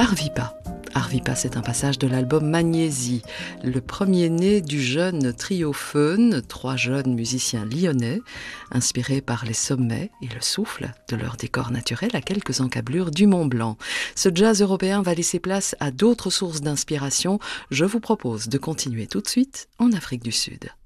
Arvipa. Arvipa, c'est un passage de l'album Magnésie, le premier-né du jeune trio Feun, 3 jeunes musiciens lyonnais, inspirés par les sommets et le souffle de leur décor naturel à quelques encablures du Mont Blanc. Ce jazz européen va laisser place à d'autres sources d'inspiration. Je vous propose de continuer tout de suite en Afrique du Sud.